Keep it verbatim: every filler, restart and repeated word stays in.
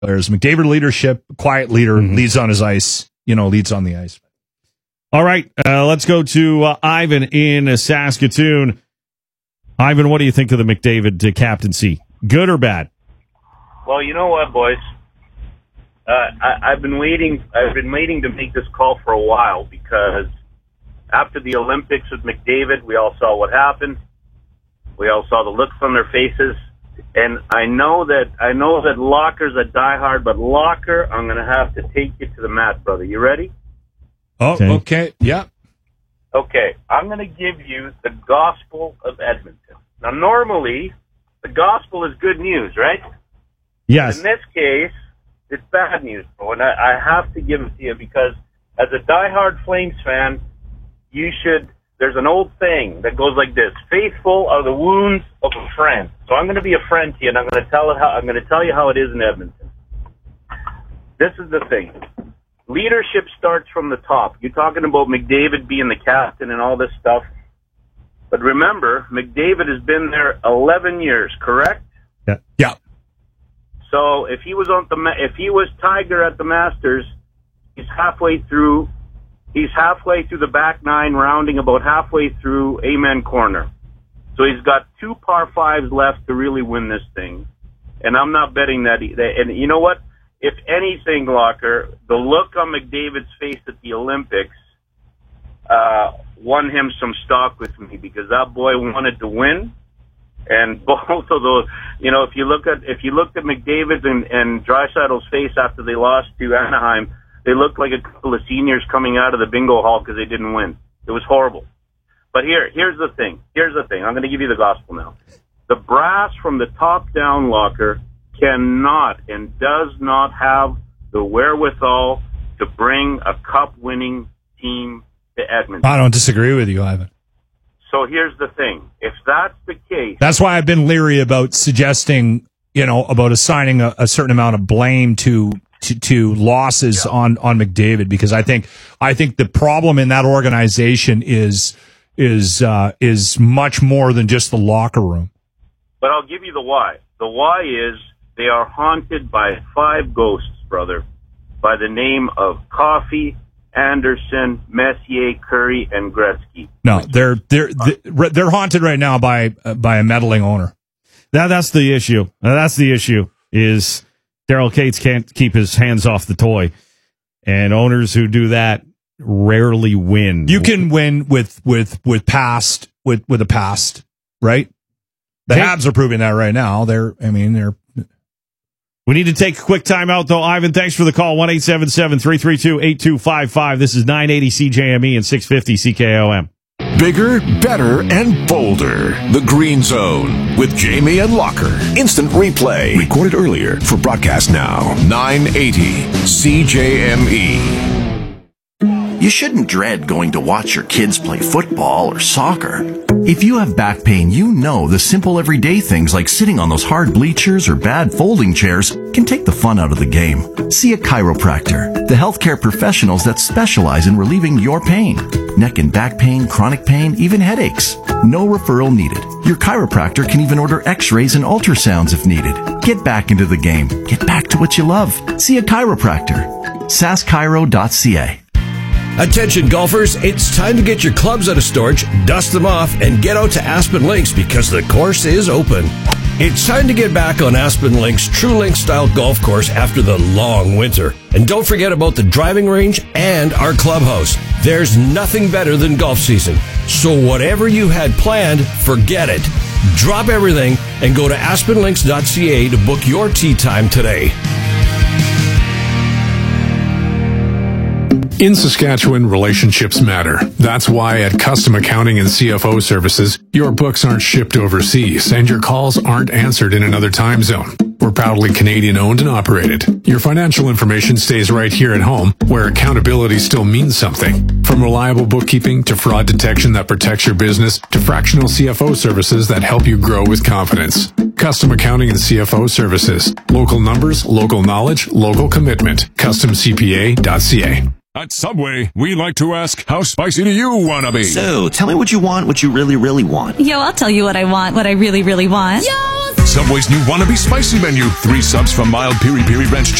players. McDavid leadership, quiet leader, mm-hmm. leads on his ice, you know, leads on the ice. All right, uh, let's go to uh, Ivan in uh, Saskatoon. Ivan, what do you think of the McDavid uh, captaincy? Good or bad? Well, you know what, boys? Uh, I, I've been waiting. I've been waiting to make this call for a while because after the Olympics with McDavid, we all saw what happened. We all saw the looks on their faces, and I know that I know that Locker's a diehard, but Locker, I'm going to have to take you to the mat, brother. You ready? Oh, okay. okay. Yeah. Okay. I'm going to give you the gospel of Edmonton. Now, normally, the gospel is good news, right? Yes. In this case, it's bad news, bro, and I, I have to give it to you because as a diehard Flames fan, you should. There's an old saying that goes like this: "Faithful are the wounds of a friend." So I'm going to be a friend to you, and I'm going to tell it how. I'm going to tell you how it is in Edmonton. This is the thing: leadership starts from the top. You're talking about McDavid being the captain and all this stuff, but remember, McDavid has been there eleven years, correct? Yeah. Yeah. So if he was on the if he was Tiger at the Masters, he's halfway through. He's halfway through the back nine, rounding about halfway through Amen Corner. So he's got two par fives left to really win this thing. And I'm not betting that. He, and you know what? If anything, Locker, the look on McDavid's face at the Olympics uh, won him some stock with me because that boy wanted to win. And both of those, you know, if you look at if you looked at McDavid's and, and Draisaitl's face after they lost to Anaheim, they looked like a couple of seniors coming out of the bingo hall because they didn't win. It was horrible. But here, here's the thing. Here's the thing. I'm going to give you the gospel now. The brass from the top down, Locker, cannot and does not have the wherewithal to bring a cup-winning team to Edmonton. I don't disagree with you, Ivan. So here's the thing. If that's the case... That's why I've been leery about suggesting, you know, about assigning a, a certain amount of blame to... To, to losses yeah. on, on McDavid because I think I think the problem in that organization is is uh, is much more than just the locker room. But I'll give you the why. The why is they are haunted by five ghosts, brother, by the name of Coffey, Anderson, Messier, Curry, and Gretzky. No, they're they're they're, they're haunted right now by uh, by a meddling owner. That that's the issue. That's the issue is. Daryl Cates can't keep his hands off the toy, and owners who do that rarely win. You can win with with with past with with a past, right? The hey. Habs are proving that right now. They're, I mean, they're. We need to take a quick time out, though. Ivan, thanks for the call. one eight seven seven, three three two, eight two five five. This is nine eighty C J M E and six fifty C K O M. Bigger, better, and bolder. The Green Zone with Jamie and Locker. Instant replay. Recorded earlier for broadcast now. nine eighty C J M E. You shouldn't dread going to watch your kids play football or soccer. If you have back pain, you know the simple everyday things like sitting on those hard bleachers or bad folding chairs can take the fun out of the game. See a chiropractor, the healthcare professionals that specialize in relieving your pain. Neck and back pain, chronic pain, even headaches. No referral needed. Your chiropractor can even order x-rays and ultrasounds if needed. Get back into the game. Get back to what you love. See a chiropractor. sask chiro dot c a. Attention golfers, it's time to get your clubs out of storage, dust them off, and get out to Aspen Links because the course is open. It's time to get back on Aspen Links' True Link style golf course after the long winter. And don't forget about the driving range and our clubhouse. There's nothing better than golf season. So whatever you had planned, forget it. Drop everything and go to aspen links dot c a to book your tee time today. In Saskatchewan, relationships matter. That's why at Custom Accounting and C F O Services, your books aren't shipped overseas and your calls aren't answered in another time zone. We're proudly Canadian owned and operated. Your financial information stays right here at home, where accountability still means something. From reliable bookkeeping to fraud detection that protects your business to fractional C F O services that help you grow with confidence. Custom Accounting and C F O Services. Local numbers, local knowledge, local commitment. custom c p a dot c a. At Subway, we like to ask, how spicy do you want to be? So, tell me what you want, what you really, really want. Yo, I'll tell you what I want, what I really, really want. Yo! Subway's new Wannabe Spicy menu. Three subs from mild piri piri ranch